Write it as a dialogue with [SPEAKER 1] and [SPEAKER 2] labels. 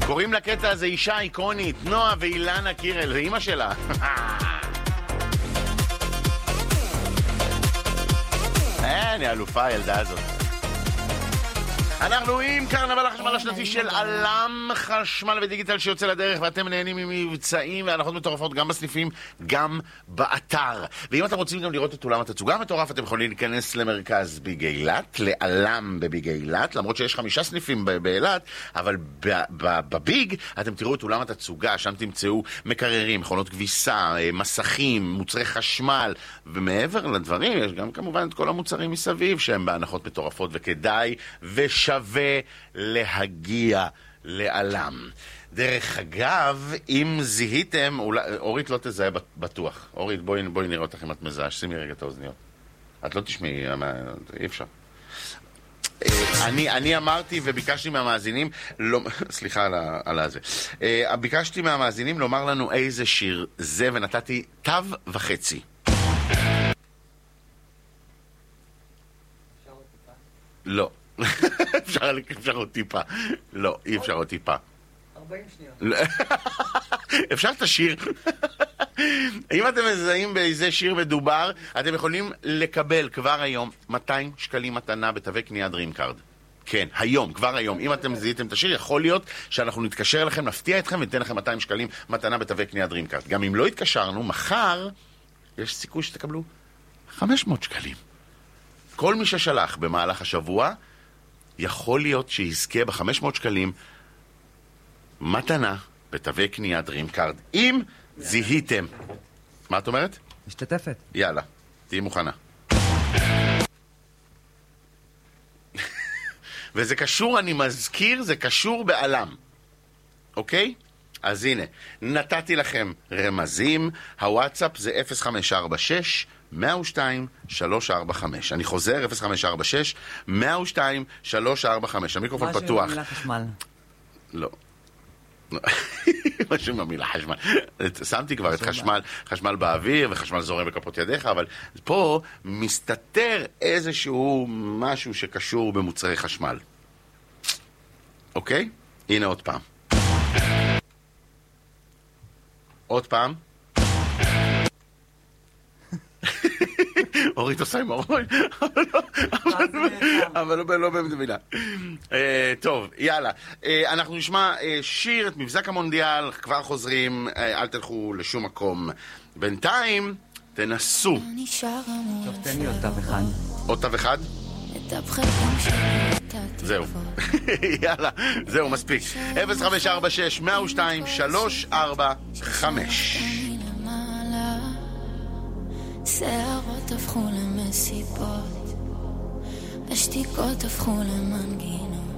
[SPEAKER 1] קוראים לקטע הזה אישה איקונית, נועה ואילנה קירל, זה אמא שלה. אין, היא אלופה הילדה הזאת. אנחנו עם קרנבל החשמל השנתי של עלם חשמל ודיגיטל שיוצא לדרך, ואתם נהנים ממבצעים והנחות מטורפות גם בסניפים, גם באתר. ואם אתם רוצים גם לראות את אולם התצוגה המטורף, אתם יכולים להיכנס למרכז ביג אילת, לעלם בביג אילת, למרות שיש 5 סניפים באילת, אבל בביג אתם תראו את אולם התצוגה, שם תמצאו מקררים, מכונות כביסה, מסכים, מוצרי חשמל, ומעבר לדברים יש גם כמובן את כל המוצרים מסביב שהם בהנחות מטורפות, וכדאי שווה להגיע לעלם. דרך אגב, אם זיהיתם, אורית לא תזהה בטוח. אורית, בואי נראה אותך אם את מזהה, שימי רגע את האוזניות. את לא תשמעי, אי אפשר. אני אמרתי וביקשתי מהמאזינים, סליחה על זה, ביקשתי מהמאזינים לומר לנו איזה שיר זה, ונתתי תו וחצי. לא. אפשר עוד טיפה. לא, אי אפשר עוד טיפה.
[SPEAKER 2] 40 שניות.
[SPEAKER 1] אפשר את השיר. אם אתם מזהים באיזה שיר מדובר, אתם יכולים לקבל כבר היום 200 שקלים מתנה בתווי קנייה דרימקארד. כן, היום, כבר היום. אם אתם זיהיתם את השיר, יכול להיות שאנחנו נתקשר לכם, נפתיע אתכם וניתן לכם 200 שקלים מתנה בתווי קנייה דרימקארד. גם אם לא התקשרנו, מחר יש סיכוי שתקבלו 500 שקלים. כל מי ששלח במהלך השבוע יכול להיות שיזכה ב500 שקלים מתנה בתווי קנייה דרימקארד. אם זיהיתם. מה את אומרת?
[SPEAKER 2] משתתפת.
[SPEAKER 1] יאללה, תהי מוכנה. וזה קשור, אני מזכיר, זה קשור בעלם. אוקיי? אז הנה, נתתי לכם רמזים. הוואטסאפ זה 0546 102 345. אני חוזר, 0546 102 345. המיקרופון פתוח.
[SPEAKER 2] משהו במילה חשמל.
[SPEAKER 1] לא. משהו במילה חשמל. שמתי כבר את חשמל באוויר וחשמל זורם בכפות ידיך, אבל פה מסתתר איזשהו משהו שקשור במוצרי חשמל. אוקיי? הנה עוד פעם. עוד פעם. אורית עושה עם הראש, אבל לא באמת מילה. טוב, יאללה. אנחנו נשמע שיר, את מבזק המונדיאל, כבר חוזרים, אל תלכו לשום מקום. בינתיים, תנסו.
[SPEAKER 2] טוב, תן לי אותה אחד.
[SPEAKER 1] אותה אחד? זהו. יאללה, זהו, מספיק. 0546 102 345.
[SPEAKER 3] שערות הפכו למסיבות, השתיקות הפכו למנגינות.